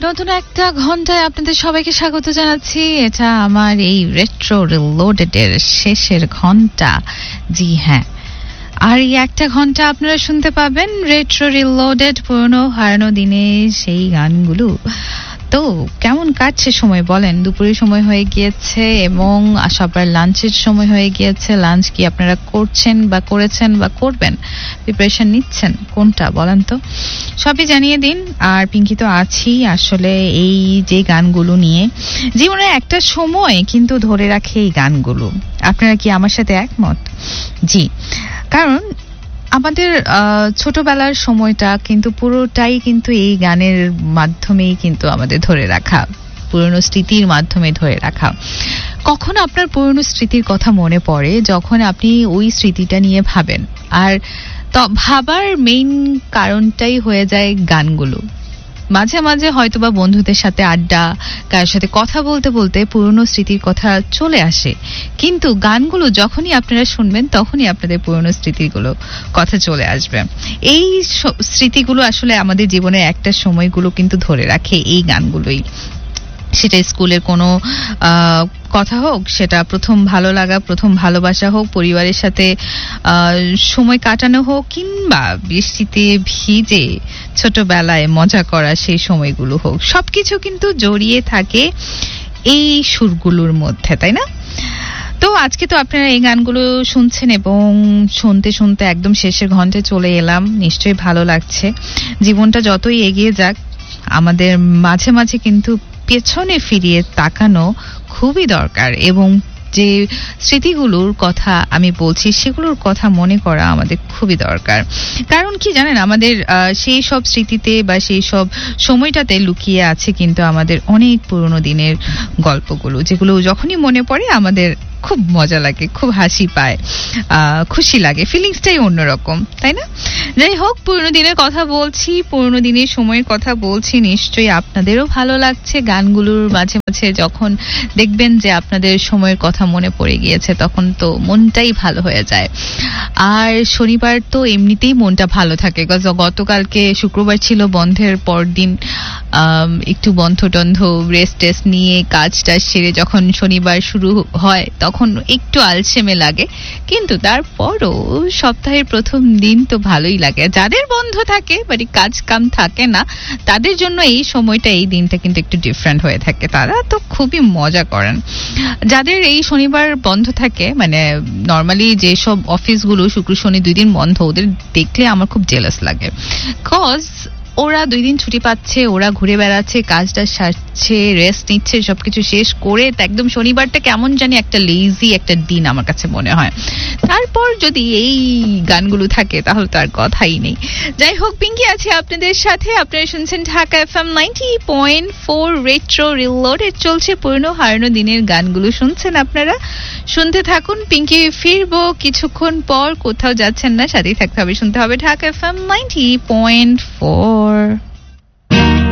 নতুন একটা ঘন্টায় আপনাদের সবাইকে স্বাগত জানাচ্ছি। এটা আমার এই রেট্রো রিলোডেডের শেষের ঘন্টা। জি হ্যাঁ, আর এই একটা ঘন্টা আপনারা শুনতে পাবেন রেট্রো রিলোডেড, পুরনো হারানো দিনে সেই গানগুলো। তো কেমন কাটছে সময় বলেন? দুপুরের সময় হয়ে গিয়েছে এবং সবার লাঞ্চের সময় হয়ে গিয়েছে। লাঞ্চ কি আপনারা করছেন বা করেছেন বা করবেন, প্রিপারেশন নিচ্ছেন কোনটা বলেন তো? সবই জানিয়ে দিন। আর পিঙ্কি তো আছি আসলে এই যে গানগুলো নিয়ে জীবনের একটা সময় কিন্তু ধরে রাখে এই গানগুলো। আপনারা কি আমার সাথে একমত? জি, কারণ আমাদের ছোটবেলার সময়টা কিন্তু পুরোটাই কিন্তু এই গানের মাধ্যমেই কিন্তু আমাদের ধরে রাখা, পুরনো স্মৃতির মাধ্যমে ধরে রাখা। কখন আপনার পুরনো স্মৃতির কথা মনে পড়ে? যখন আপনি ওই স্মৃতিটা নিয়ে ভাবেন, আর তো ভাবার মেইন কারণটাই হয়ে যায় গানগুলো। মাঝে মাঝে হয়তোবা বন্ধুদের সাথে আড্ডা, কারোর সাথে কথা বলতে বলতে পুরনো স্মৃতির কথা চলে আসে, কিন্তু গানগুলো যখনই আপনারা শুনবেন তখনই আপনাদের পুরনো স্মৃতিগুলো কথা চলে আসবে। এই স্মৃতিগুলো আসলে আমাদের জীবনের একটা সময়গুলো কিন্তু ধরে রাখে এই গানগুলোই। সেটা স্কুলের কোনো কথা হোক, সেটা প্রথম ভালো লাগা, প্রথম ভালোবাসা হোক, পরিবারের সাথে সময় কাটানো হোক, কিংবা বৃষ্টিতে ভিজে ছোটবেলায় মজা করা সেই সময়গুলো হোক, সবকিছু কিন্তু জড়িয়ে থাকে এই সুরগুলোর মধ্যে, তাই না? তো আজকে তো আপনারা এই গানগুলো শুনছেন এবং শুনতে শুনতে একদম শেষের ঘন্টায় চলে এলাম। নিশ্চয়ই ভালো লাগছে। জীবনটা যতই এগিয়ে যাক, আমাদের মাঝে মাঝে কিন্তু পেছনে ফিরিয়ে তাকানো খুবই দরকার, এবং যে স্মৃতিগুলোর কথা আমি বলছি সেগুলোর কথা মনে করা আমাদের খুবই দরকার। কারণ কি জানেন, আমাদের সেই সব স্মৃতিতে বা সেই সব সময়টাতে লুকিয়ে আছে কিন্তু আমাদের অনেক পুরনো দিনের গল্পগুলো, যেগুলো যখনই মনে পড়ে আমাদের খুব মজা লাগে, খুব হাসি পায়, খুশি লাগে, ফিলিংসটাই অন্যরকম, তাই না? যাই হোক, পুরনো দিনের কথা বলছি, পুরনো দিনের সময়ের কথা বলছি, নিশ্চয়ই আপনাদেরও ভালো লাগছে গানগুলোর মাঝে মাঝে যখন দেখবেন যে আপনাদের সময়ের কথা মনে পড়ে গিয়েছে, তখন তো মনটাই ভালো হয়ে যায়। আর শনিবার তো এমনিতেই মনটা ভালো থাকে। গতকালকে শুক্রবার ছিল, বন্ধের পর দিন একটু বন্ধ টন্ধ রেস্ট টেস্ট নিয়ে কাজটা সেরে যখন শনিবার শুরু হয় তখন একটু আলসেমে লাগে, কিন্তু তারপরও সপ্তাহের প্রথম দিন তো ভালোই লাগে। যাদের বন্ধ থাকে মানে কাজ কাম থাকে না, তাদের জন্য এই সময়টা, এই দিনটা কিন্তু একটু ডিফারেন্ট হয়ে থাকে, তারা তো খুবই মজা করেন। যাদের এই শনিবার বন্ধ থাকে, মানে নর্মালি যেসব অফিসগুলো শুক্র শনি 2 দিন বন্ধ, ওদের দেখলে আমার খুব জেলাস লাগে। কজ ওরা 2 দিন ছুটি পাচ্ছে, ওরা ঘুরে বেড়াচ্ছে, কাজটা সারছে, রেস্ট নিচ্ছে, সবকিছু শেষ করে একদম শনিবারটা কেমন জানি একটা লেজি একটা দিন আমার কাছে মনে হয়। তারপর যদি এই গানগুলো থাকে তাহলে তো আর কথাই নেই। যাই হোক, পিঙ্কি আছে আপনাদের সাথে। আপনারা শুনছেন ঢাকা FM 90.4 রেট্রো রিলোডেড। চলছে পুরনো হারানো দিনের গানগুলো, শুনছেন আপনারা, শুনতে থাকুন। পিঙ্কি ফিরবো কিছুক্ষণ পর, কোথাও যাচ্ছেন না, সাথেই থাকতে হবে, শুনতে হবে ঢাকা FM 90.4।